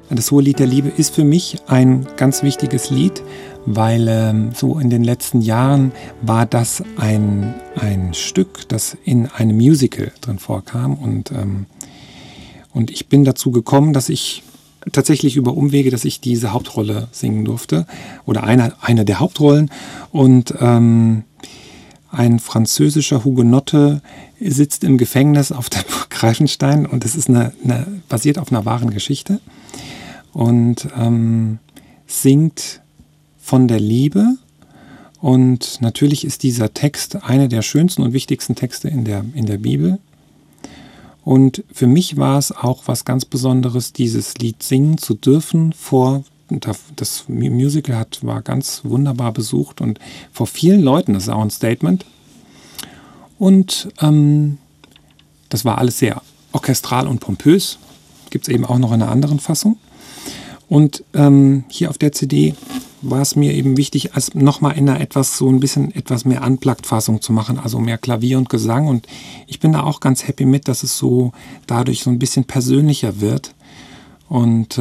Das Hohelied der Liebe ist für mich ein ganz wichtiges Lied, weil so in den letzten Jahren war das ein Stück, das in einem Musical drin vorkam. Und ich bin dazu gekommen, dass ich tatsächlich über Umwege, dass ich diese Hauptrolle singen durfte. Oder eine der Hauptrollen. Und ein französischer Hugenotte sitzt im Gefängnis auf der Burg Greifenstein. Und das ist basiert auf einer wahren Geschichte. Und singt von der Liebe. Und natürlich ist dieser Text einer der schönsten und wichtigsten Texte in der Bibel. Und für mich war es auch was ganz Besonderes, dieses Lied singen zu dürfen das Musical war ganz wunderbar besucht und vor vielen Leuten, das ist auch ein Statement. Und das war alles sehr orchestral und pompös. Gibt es eben auch noch in einer anderen Fassung. Und hier auf der CD war es mir eben wichtig, nochmal in einer etwas mehr Unplugged-Fassung zu machen, also mehr Klavier und Gesang. Und ich bin da auch ganz happy mit, dass es dadurch so ein bisschen persönlicher wird. Und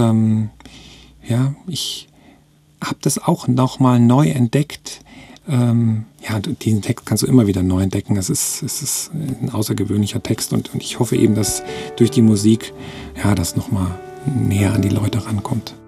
ich habe das auch nochmal neu entdeckt. Diesen Text kannst du immer wieder neu entdecken. Es ist ein außergewöhnlicher Text und ich hoffe eben, dass durch die Musik das nochmal näher an die Leute rankommt.